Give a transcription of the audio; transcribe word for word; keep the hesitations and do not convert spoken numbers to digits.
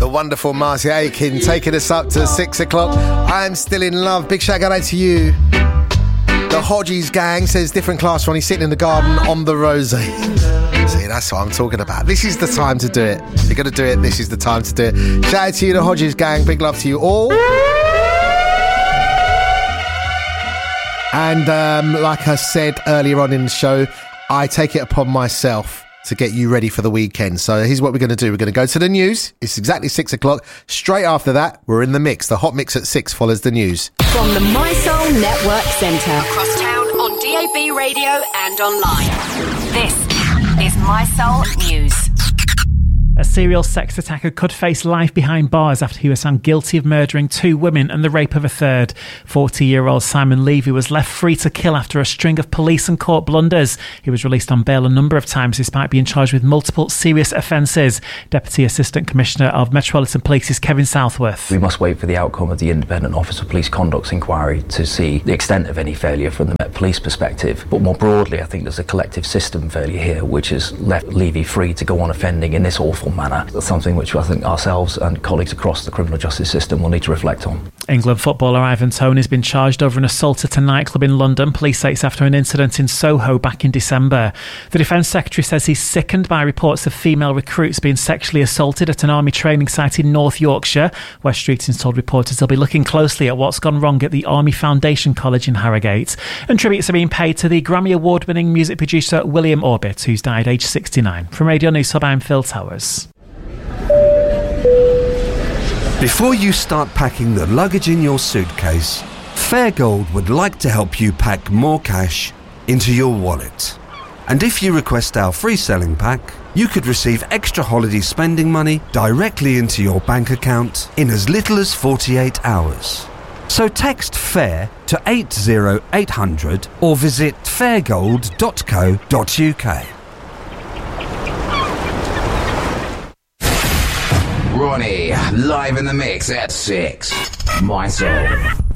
wonderful Marcia Aiken taking us up to six o'clock. I'm still in love. Big shout out to you. The Hodges gang says different class when he's sitting in the garden on the rosé. See, that's what I'm talking about. This is the time to do it. You're going to do it. This is the time to do it. Shout out to you, the Hodges gang. Big love to you all. And um, like I said earlier on in the show, I take it upon myself to get you ready for the weekend. So here's what we're going to do. We're going to go to the news. It's exactly six o'clock. Straight after that, we're in the mix. The hot mix at six follows the news. From the My Soul Network Centre. Across town on D A B radio and online. This is My Soul News. A serial sex attacker could face life behind bars after he was found guilty of murdering two women and the rape of a third. forty-year-old Simon Levy was left free to kill after a string of police and court blunders. He was released on bail a number of times despite being charged with multiple serious offences. Deputy Assistant Commissioner of Metropolitan Police is Kevin Southworth. We must wait for the outcome of the Independent Office of Police Conduct's inquiry to see the extent of any failure from the Met Police perspective. But more broadly, I think there's a collective system failure here which has left Levy free to go on offending in this awful manner. That's something which I think ourselves and colleagues across the criminal justice system will need to reflect on. England footballer Ivan Toney has been charged over an assault at a nightclub in London. Police say it's after an incident in Soho back in December. The Defence Secretary says he's sickened by reports of female recruits being sexually assaulted at an army training site in North Yorkshire. West Streeting's told reporters they'll be looking closely at what's gone wrong at the Army Foundation College in Harrogate. And tributes are being paid to the Grammy Award-winning music producer William Orbit, who's died aged sixty-nine. From Radio News Hub, I'm Phil Towers. Before you start packing the luggage in your suitcase, Fairgold would like to help you pack more cash into your wallet. And if you request our free selling pack, you could receive extra holiday spending money directly into your bank account in as little as forty-eight hours. So text FAIR to eight zero eight hundred or visit fairgold dot co dot uk. Ronnie, live in the mix at six. My Soul.